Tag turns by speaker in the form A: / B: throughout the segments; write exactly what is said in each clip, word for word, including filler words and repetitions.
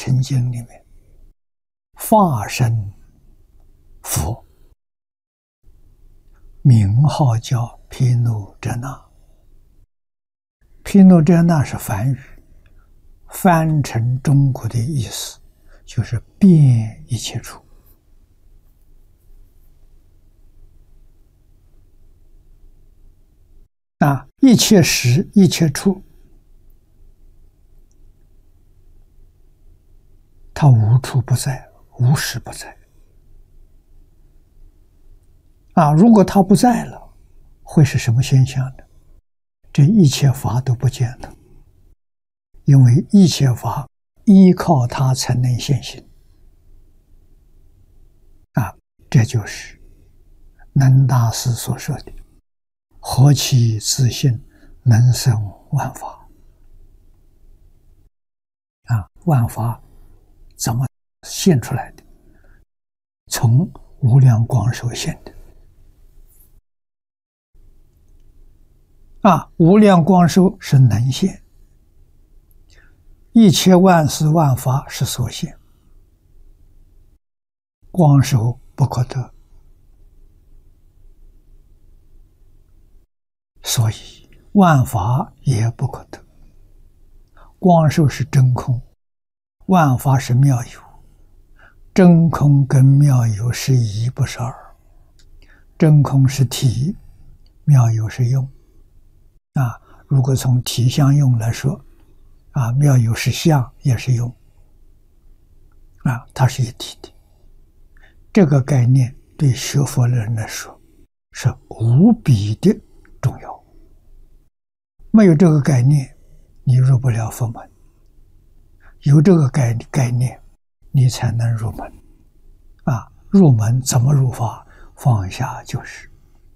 A: 成经》里面，化身佛，名号叫毗卢遮那。毗卢遮那是梵语，翻成中国的意思就是遍一切处。啊，一切时一切处，它无处不在，无时不在。啊，如果它不在了，会是什么现象呢？这一切法都不见了，因为一切法依靠它才能现行。啊，这就是能大师所说的何其自性，能生万法。啊，万法怎么现出来的？从无量光手现的。啊，无量光手是能现，一切万事万法是所现，光手不可得。所以万法也不可得。光手是真空，万法是妙有，真空跟妙有是一不是二，真空是体，妙有是用。啊，如果从体相用来说，啊，妙有是相也是用，啊，它是一体的。这个概念对学佛的人来说是无比的重要。没有这个概念，你入不了佛门；有这个概概念，你才能入门。啊，入门怎么入法？放下就是。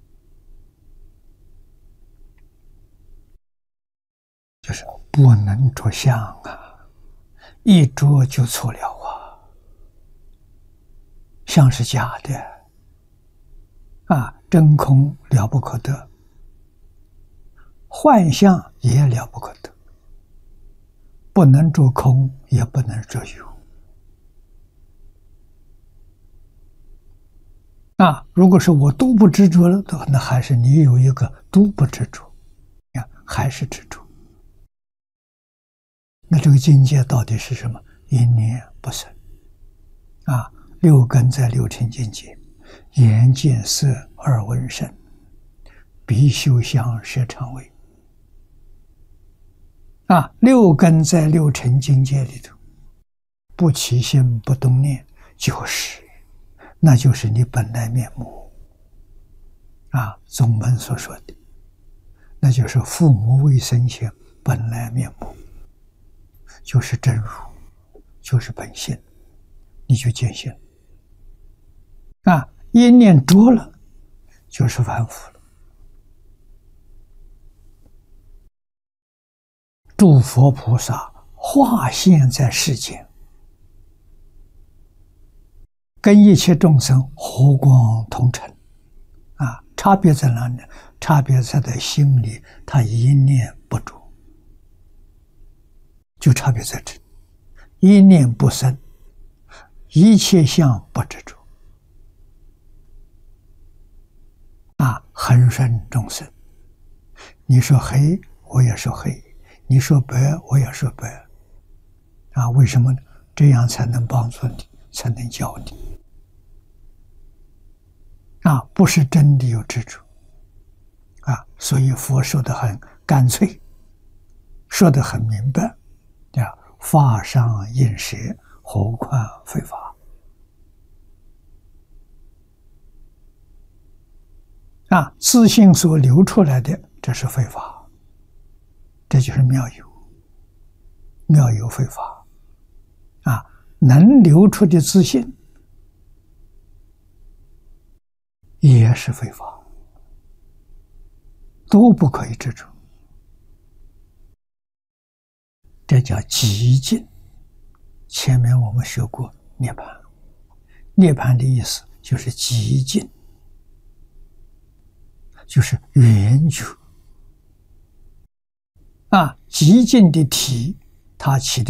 A: 就是不能着相啊，一着就错了啊。相是假的啊，真空了不可得，幻象也了不可得，不能着空，也不能着有。啊，如果是我都不执着了，那还是你有一个都不执着，啊，还是执着。那这个境界到底是什么？一念不生。啊，六根在六尘境界，眼见色，耳闻声，鼻嗅香，舌尝味。啊，六根在六尘境界里头，不起心不动念，就是，那就是你本来面目。啊，宗门所说的，那就是父母未生前本来面目。就是真如，就是本性，你就见性。啊，一念着了，就是凡夫了。诸佛菩萨化现在世间，跟一切众生和光同尘。啊，差别在哪里？差别在他心里，他一念不着。就差别在这，一念不生，一切相不执着。啊，恒顺众生，你说黑，我也说黑；你说白，我也说白。啊，为什么呢？这样才能帮助你，才能教你。啊，不是真的有执着。啊，所以佛说的很干脆，说的很明白。啊，法上应舍，何况非法。啊，自性所流出来的，这是非法，这就是妙有，妙有非法。啊，能流出的自性也是非法，都不可以执着。这叫极尽。前面我们学过涅槃，涅槃的意思就是极尽，就是圆觉。啊，极尽的体，它起的